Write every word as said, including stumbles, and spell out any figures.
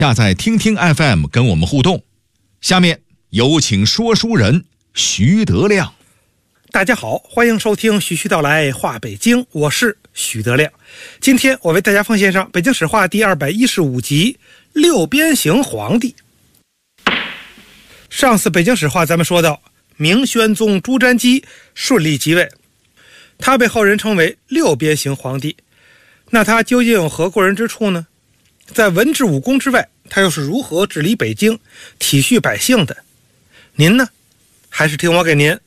下载听听 F M 跟我们互动。下面有请说书人徐德亮。 大家好，欢迎收听徐徐道来话北京，我是徐德亮。今天我为大家奉献上北京史话第二百一十五集六边形皇帝。上次北京史话咱们说到明宣宗朱瞻基顺利即位，他被后人称为六边形皇帝。那他究竟有何过人之处呢？在文治武功之外，他又是如何治理北京体恤百姓的？您呢还是听我给您